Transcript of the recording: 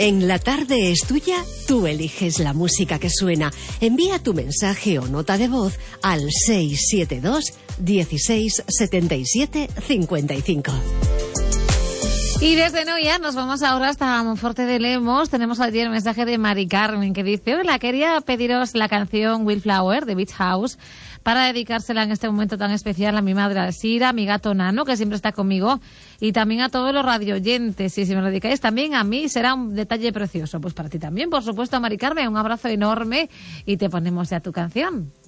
En La Tarde es Tuya, tú eliges la música que suena. Envía tu mensaje o nota de voz al 672 16 77 55. Y desde Noia nos vamos ahora hasta Monforte de Lemos. Tenemos allí el mensaje de Mari Carmen que dice: hola, quería pediros la canción Wildflower de Beach House para dedicársela en este momento tan especial a mi madre Alcira, a mi gato Nano, que siempre está conmigo, y también a todos los radioyentes. Y si me lo dedicáis también a mí, será un detalle precioso. Pues para ti también, por supuesto, Mari Carmen, un abrazo enorme y te ponemos ya tu canción.